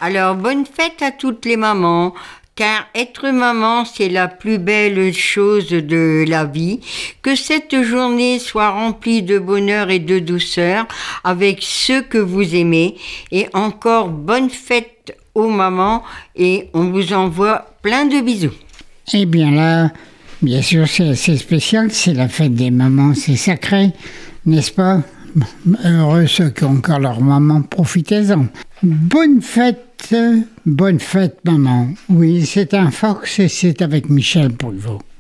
Alors, bonne fête à toutes les mamans, car être maman, c'est la plus belle chose de la vie. Que cette journée soit remplie de bonheur et de douceur avec ceux que vous aimez. Et encore bonne fête aux mamans et on vous envoie plein de bisous. Eh bien là, bien sûr, c'est spécial, c'est la fête des mamans, c'est sacré, n'est-ce pas? Heureux ceux qui ont encore leur maman, profitez-en. Bonne fête maman. Oui, c'est un Fox et c'est avec Michel pour vous.